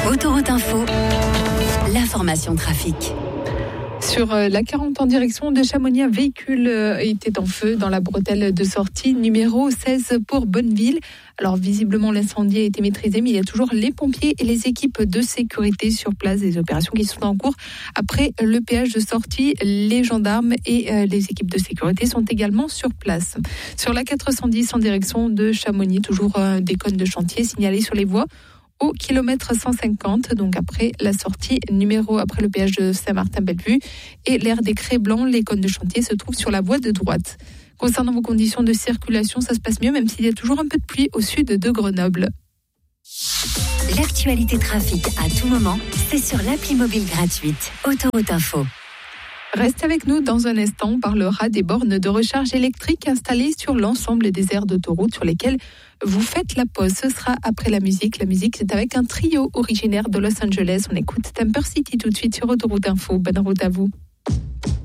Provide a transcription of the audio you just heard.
Autoroute Info, l'information trafic. Sur la 40 en direction de Chamonix, un véhicule était en feu dans la bretelle de sortie numéro 16 pour Bonneville. Alors visiblement l'incendie a été maîtrisé, mais il y a toujours les pompiers et les équipes de sécurité sur place, des opérations qui sont en cours. Après le péage de sortie, les gendarmes et les équipes de sécurité sont également sur place. Sur la 410 en direction de Chamonix, toujours des cônes de chantier signalés sur les voies au kilomètre 150, donc après la sortie après le péage de Saint-Martin-Bellevue et l'aire des Crêts Blancs, les cônes de chantier se trouvent sur la voie de droite. Concernant vos conditions de circulation, ça se passe mieux, même s'il y a toujours un peu de pluie au sud de Grenoble. L'actualité trafic à tout moment, c'est sur l'appli mobile gratuite Autoroute Info. Reste avec nous dans un instant, on parlera des bornes de recharge électrique installées sur l'ensemble des aires d'autoroute sur lesquelles vous faites la pause. Ce sera après la musique. La musique, c'est avec un trio originaire de Los Angeles. On écoute Temper City tout de suite sur Autoroute Info. Bonne route à vous.